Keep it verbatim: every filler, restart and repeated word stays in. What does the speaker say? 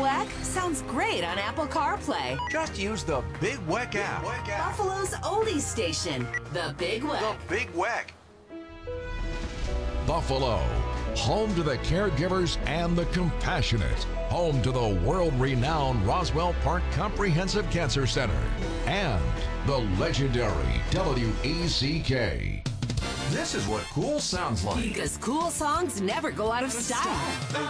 Weck sounds great on Apple CarPlay. Just use the Big Weck app. Buffalo's oldies station, the Big The Weck. Big Weck. Buffalo, home to the caregivers and the compassionate, home to the world-renowned Roswell Park Comprehensive Cancer Center, and the legendary W E C K. This is what cool sounds like. Because cool songs never go out of style.